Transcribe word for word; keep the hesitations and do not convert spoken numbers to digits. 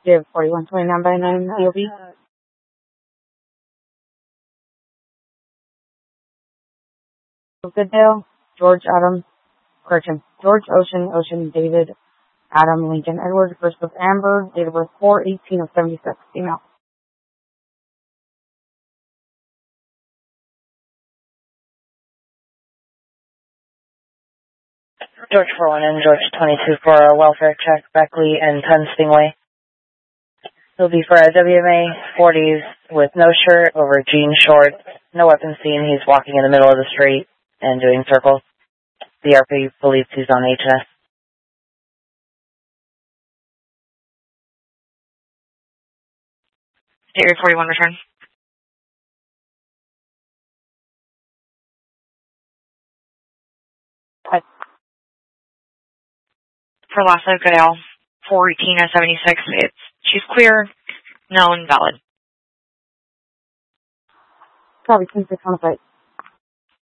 Give forty-one twenty-nine by nine D O B. Goodale, George Adam, correction, George Ocean, Ocean David Adam Lincoln Edward, first of Amber, date of birth four eighteen of seventy-six, female. George four one and George twenty-two for a welfare check, Beckley and Penn Stingway. He'll be for a W M A forties with no shirt over jean shorts, no weapons seen. He's walking in the middle of the street and doing circles. The R P believes he's on H S. Area forty-one return. Hi. For Lassa Goodale, four eighteen of seventy-six, it's, she's clear, known, valid. Probably ten six on the site.